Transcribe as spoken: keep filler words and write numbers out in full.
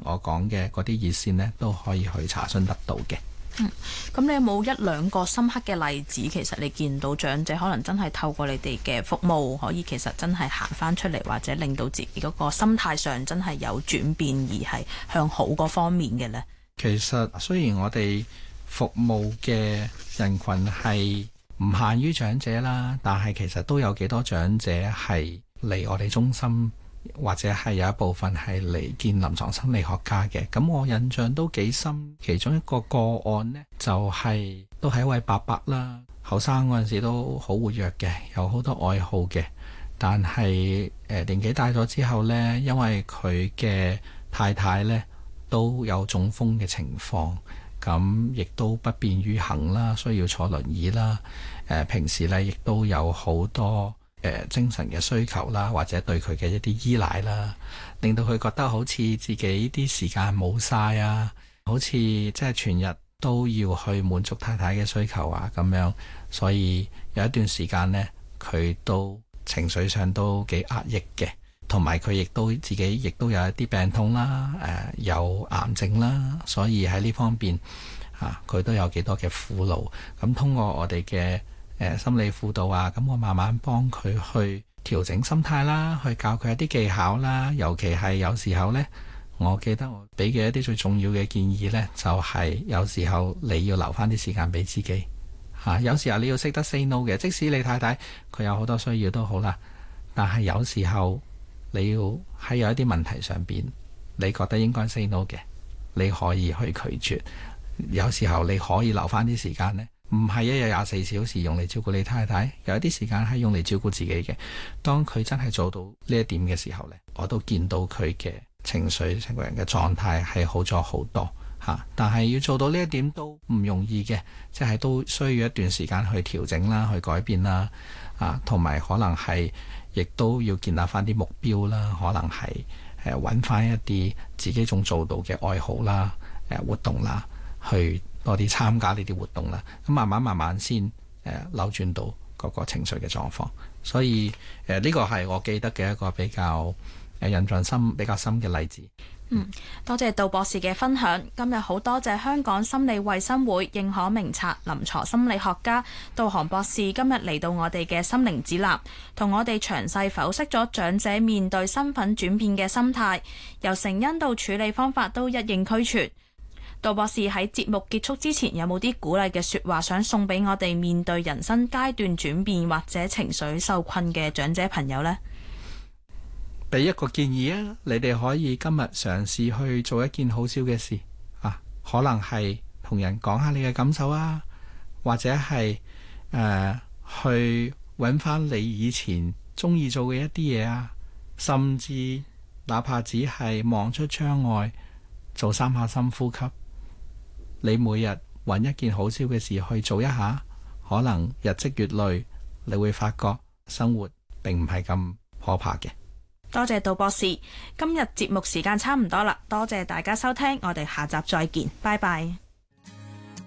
我講嘅嗰啲熱線呢，都可以去查詢得到嘅。 嗯，咁你有冇一兩個深刻嘅例子？其實你見到長者可能真係透過你哋嘅服務，可以其實真係行翻出嚟，或者令到自己嗰個心態上真係有轉變，而係向好嗰方面嘅呢？ 其實雖然我哋服務嘅人群係唔限於長者啦，但係其實都有幾多長者係嚟我哋中心，或者係有一部分係嚟見臨床心理學家嘅。咁我印象都幾深，其中一個個案呢，就係、是、都係一位伯伯啦，後生嗰陣時都好活躍嘅，有好多愛好嘅。但係誒、呃、年紀大咗之後呢，因為佢嘅太太呢都有中風嘅情況，咁亦都不便於行啦，需要坐輪椅啦。誒、呃、平時呢亦都有好多誒、呃、精神嘅需求啦，或者對佢嘅一啲依賴啦，令到佢覺得好似自己啲時間冇晒啊，好似即係全日都要去滿足太太嘅需求啊咁樣，所以有一段時間呢，佢都情緒上都幾壓抑嘅，同埋佢亦都自己亦都有一啲病痛啦，誒、呃、有癌症啦，所以喺呢方面啊，佢都有幾多嘅苦惱。咁通過我哋嘅誒心理輔導啊，咁我慢慢幫佢去調整心態啦，去教佢一啲技巧啦。尤其係有時候呢，我記得我俾嘅一啲最重要嘅建議呢，就係有時候你要留翻啲時間俾自己嚇、啊。有時候你要識得 say no 嘅，即使你太太佢有好多需要都好啦，但係有時候你要喺有一啲問題上邊，你覺得應該 say no 嘅，你可以去拒絕。有時候你可以留翻啲時間呢，唔係一日廿四小時用嚟照顧你太太，有一啲時間係用嚟照顧自己嘅。當佢真係做到呢一點嘅時候呢，我都見到佢嘅情緒成個人嘅狀態係好咗好多嚇。但係要做到呢一點都唔容易嘅，即係都需要一段時間去調整啦，去改變啦啊，同埋可能係亦都要建立翻啲目標啦，可能係誒揾翻一啲自己仲做到嘅愛好啦、誒、啊、活動啦，去多啲參加呢啲活動啦，咁慢慢慢慢先誒、呃、扭轉到嗰個情緒嘅狀況。所以誒呢、呃這個係我記得嘅一個比較誒、呃、印象深比較深嘅例子。 嗯，多謝杜博士嘅分享。今日好多謝香港心理衛生會認可名冊臨床心理學家杜韓博士今日嚟到我哋嘅心靈指南，同我哋詳細剖析咗長者面對身份轉變嘅心態，由成因到處理方法都一應俱全。杜博士喺節目結束之前有冇啲鼓勵嘅說話想送俾我哋面對人生階段轉變或者情緒受困嘅長者朋友呢？ 俾一個建議啊，你哋可以今日嘗試去做一件好少嘅事啊，可能係同人講下你嘅感受啊，或者係誒、呃、去揾翻你以前中意做嘅一啲嘢啊，甚至哪怕只係望出窗外做三下深呼吸。你每日揾一件好少嘅事去做一下，可能日積月累，你會發覺生活並唔係咁可怕嘅。 多謝杜博士，今日節目時間差唔多啦，多謝大家收聽，我哋下集再見，拜拜。